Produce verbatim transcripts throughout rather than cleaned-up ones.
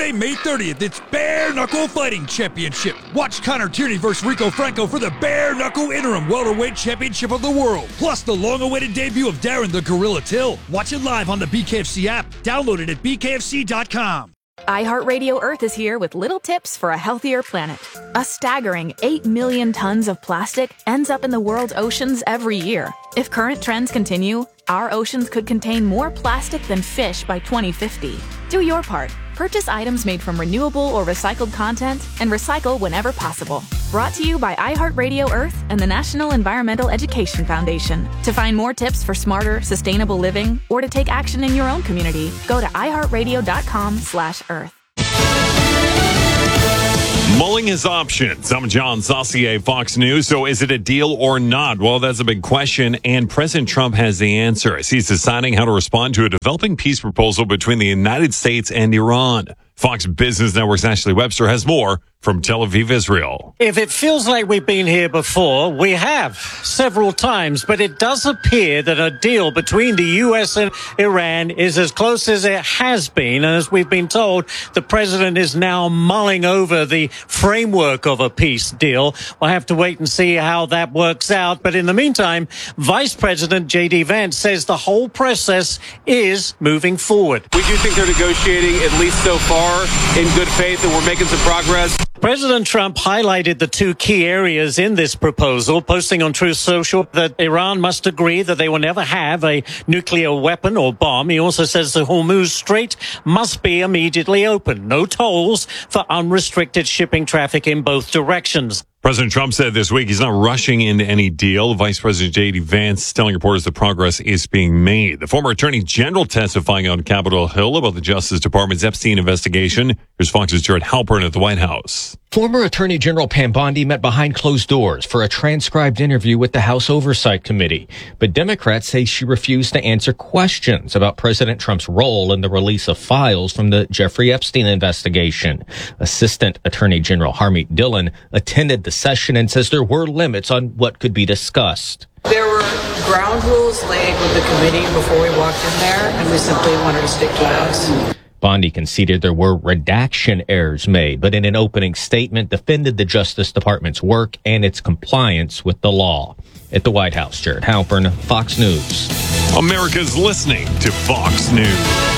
Saturday, May thirtieth, it's Bare Knuckle Fighting Championship. Watch Connor Tierney versus Rico Franco for the Bare Knuckle Interim Welterweight Championship of the World. Plus the long-awaited debut of Darren the Gorilla Till. Watch it live on the B K F C app. Download it at B K F C dot com. iHeartRadio Earth is here with little tips for a healthier planet. A staggering eight million tons of plastic ends up in the world's oceans every year. If current trends continue, our oceans could contain more plastic than fish by twenty fifty. Do your part. Purchase items made from renewable or recycled content and recycle whenever possible. Brought to you by iHeartRadio Earth and the National Environmental Education Foundation. To find more tips for smarter, sustainable living or to take action in your own community, go to iHeartRadio.com slash Earth. Mulling his options. I'm John Saucier, Fox News. So is it a deal or not? Well, that's a big question, and President Trump has the answer as he's deciding how to respond to a developing peace proposal between the United States and Iran. Fox Business Network's Ashley Webster has more from Tel Aviv, Israel. If it feels like we've been here before, we have several times, but it does appear that a deal between the U S and Iran is as close as it has been. And as we've been told, the president is now mulling over the framework of a peace deal. We'll have to wait and see how that works out. But in the meantime, Vice President J D Vance says the whole process is moving forward. We do think they're negotiating, at least so far, in good faith, and we're making some progress. President Trump highlighted the two key areas in this proposal, posting on Truth Social that Iran must agree that they will never have a nuclear weapon or bomb. He also says the Hormuz Strait must be immediately open. No tolls for unrestricted shipping traffic in both directions. President Trump said this week he's not rushing into any deal. Vice President J D Vance telling reporters the progress is being made. The former Attorney General testifying on Capitol Hill about the Justice Department's Epstein investigation. Here's Fox's Jared Halpern at the White House. Former Attorney General Pam Bondi met behind closed doors for a transcribed interview with the House Oversight Committee. But Democrats say she refused to answer questions about President Trump's role in the release of files from the Jeffrey Epstein investigation. Assistant Attorney General Harmeet Dillon attended the session and says there were limits on what could be discussed. There were ground rules laid with the committee before we walked in there, and we simply wanted to stick to those. Bondi conceded there were redaction errors made, but in an opening statement defended the Justice Department's work and its compliance with the law. At the White House, Jared Halpern, Fox News. America's listening to Fox News.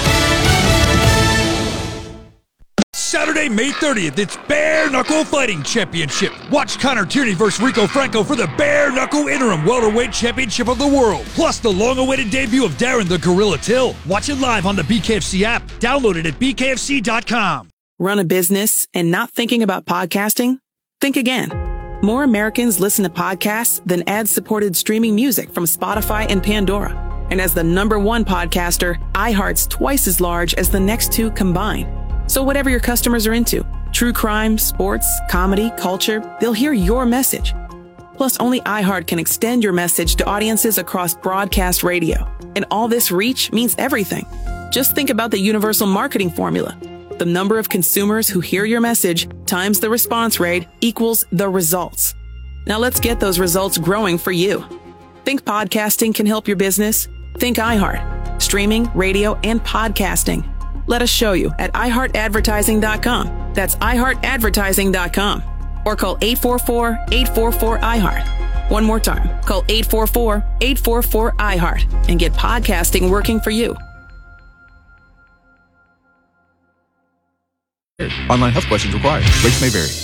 Saturday, May thirtieth, it's Bare Knuckle Fighting Championship. Watch Connor Tierney versus Rico Franco for the Bare Knuckle Interim Welterweight Championship of the World. Plus the long-awaited debut of Darren the Gorilla Till. Watch it live on the B K F C app. Download it at B K F C dot com. Run a business and not thinking about podcasting? Think again. More Americans listen to podcasts than ad-supported streaming music from Spotify and Pandora. And as the number one podcaster, iHeart's twice as large as the next two combined. So whatever your customers are into, true crime, sports, comedy, culture, they'll hear your message. Plus, only iHeart can extend your message to audiences across broadcast radio. And all this reach means everything. Just think about the universal marketing formula. The number of consumers who hear your message times the response rate equals the results. Now let's get those results growing for you. Think podcasting can help your business? Think iHeart. Streaming, radio, and podcasting. Let us show you at i heart advertising dot com. That's i heart advertising dot com. Or call eight four four, eight four four, I heart. One more time. Call eight four four, eight four four, I heart and get podcasting working for you. Online health questions required. Rates may vary.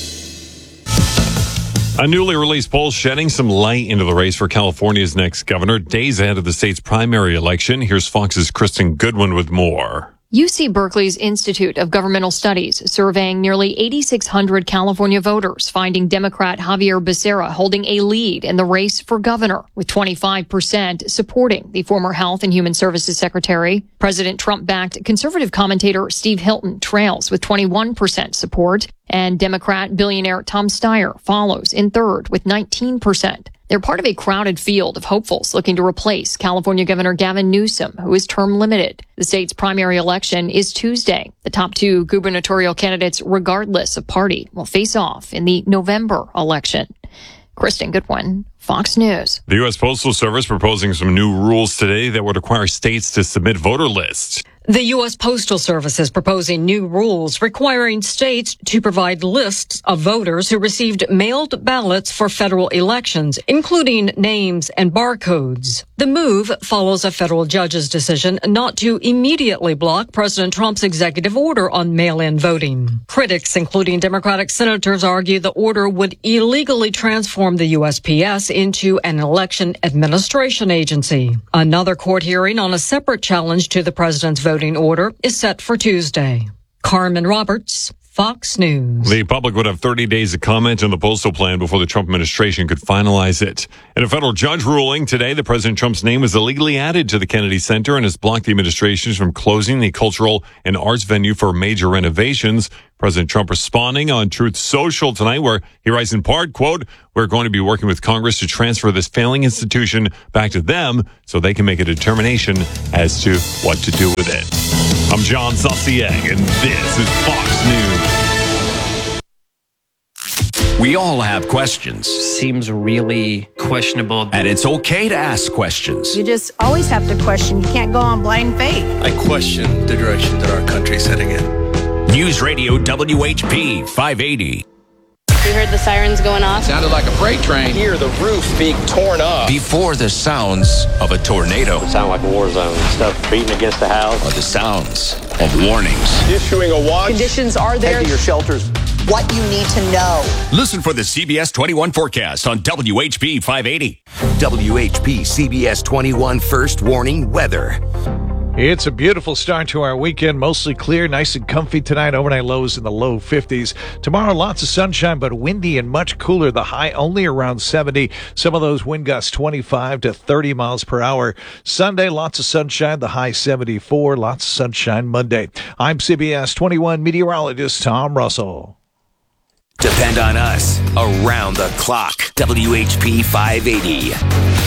A newly released poll shedding some light into the race for California's next governor, days ahead of the state's primary election. Here's Fox's Kristen Goodwin with more. U C Berkeley's Institute of Governmental Studies surveying nearly eighty-six hundred California voters, finding Democrat Javier Becerra holding a lead in the race for governor, with twenty-five percent supporting the former Health and Human Services Secretary. President Trump-backed conservative commentator Steve Hilton trails with twenty-one percent support, and Democrat billionaire Tom Steyer follows in third with nineteen percent. They're part of a crowded field of hopefuls looking to replace California Governor Gavin Newsom, who is term limited. The state's primary election is Tuesday. The top two gubernatorial candidates, regardless of party, will face off in the November election. Kristen Goodwin, Fox News. The U S Postal Service proposing some new rules today that would require states to submit voter lists. The U S. Postal Service is proposing new rules requiring states to provide lists of voters who received mailed ballots for federal elections, including names and barcodes. The move follows a federal judge's decision not to immediately block President Trump's executive order on mail-in voting. Critics, including Democratic senators, argue the order would illegally transform the U S P S into an election administration agency. Another court hearing on a separate challenge to the president's voting order is set for Tuesday. Carmen Roberts, Fox News. The public would have thirty days to comment on the postal plan before the Trump administration could finalize it. In a federal judge ruling today, the President Trump's name was illegally added to the Kennedy Center and has blocked the administration from closing the cultural and arts venue for major renovations. President Trump responding on Truth Social tonight, where he writes in part, quote, "We're going to be working with Congress to transfer this failing institution back to them so they can make a determination as to what to do with it." I'm John Saucier, and this is Fox News. We all have questions. Seems really questionable. And it's okay to ask questions. You just always have to question. You can't go on blind faith. I question the direction that our country's heading in. News Radio W H P five eighty. We heard the sirens going off. Sounded like a freight train. Hear the roof being torn up. Before the sounds of a tornado. It sounded like a war zone. Stuff beating against the house. Or the sounds of warnings. Issuing a watch. Conditions are there. Head to your shelters. What you need to know. Listen for the C B S twenty-one forecast on W H P five eighty. W H P C B S twenty-one First Warning Weather. It's a beautiful start to our weekend. Mostly clear, nice and comfy tonight. Overnight lows in the low fifties. Tomorrow, lots of sunshine, but windy and much cooler. The high only around seventy. Some of those wind gusts twenty-five to thirty miles per hour. Sunday, lots of sunshine. The high seventy-four. Lots of sunshine Monday. I'm C B S twenty-one meteorologist Tom Russell. Depend on us around the clock. W H P five eighty.